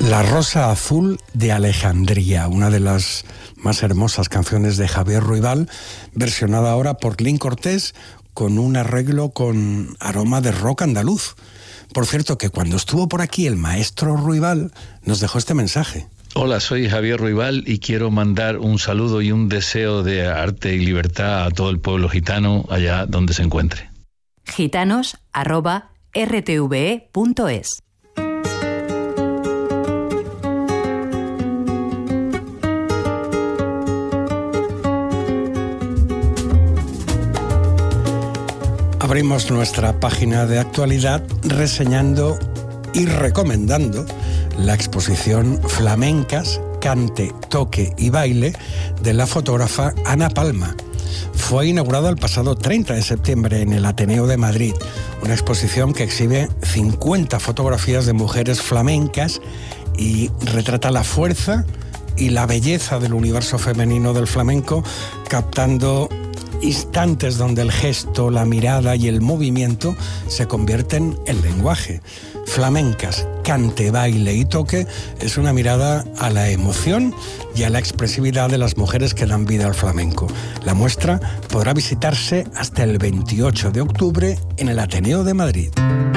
La Rosa Azul de Alejandría, una de las más hermosas canciones de Javier Ruibal, versionada ahora por Lin Cortés con un arreglo con aroma de rock andaluz. Por cierto, que cuando estuvo por aquí el maestro Ruibal nos dejó este mensaje. Hola, soy Javier Ruibal y quiero mandar un saludo y un deseo de arte y libertad a todo el pueblo gitano allá donde se encuentre. gitanos@rtve.es. Abrimos nuestra página de actualidad reseñando y recomendando la exposición Flamencas, Cante, Toque y Baile de la fotógrafa Ana Palma. Fue inaugurada el pasado 30 de septiembre en el Ateneo de Madrid, una exposición que exhibe 50 fotografías de mujeres flamencas y retrata la fuerza y la belleza del universo femenino del flamenco, captando instantes donde el gesto, la mirada y el movimiento se convierten en lenguaje. Flamencas, Cante, Baile y Toque es una mirada a la emoción y a la expresividad de las mujeres que dan vida al flamenco. La muestra podrá visitarse hasta el 28 de octubre en el Ateneo de Madrid.